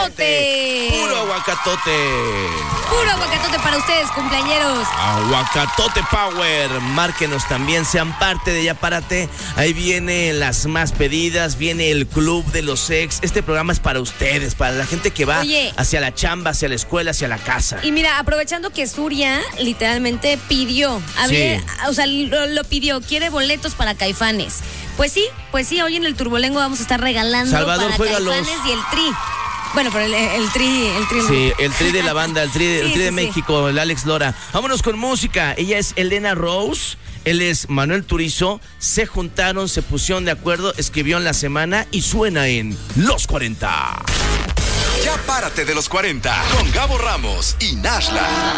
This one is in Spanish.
aguacatote. Puro aguacatote. Puro aguacatote para ustedes, cumpleañeros. Aguacatote Power. Márquenos también, sean parte de Ya Párate. Ahí vienen las más pedidas, viene el club de los ex. Este programa es para ustedes, para la gente que va hacia la chamba, hacia la escuela, hacia la casa. Y mira, aprovechando que Surya literalmente pidió, lo pidió, quiere boletos para Caifanes. Pues sí, hoy en el Turbolengo vamos a estar regalando Salvador, para juégalos. Caifanes y el Tri. Bueno, pero el tri. Sí, el Tri de la banda, el Tri de México, el Alex Lora. Vámonos con música. Ella es Elena Rose, él es Manuel Turizo. Se juntaron, se pusieron de acuerdo, escribió en la semana y suena en Los 40. Ya Párate de los 40 con Gabo Ramos y Nashla.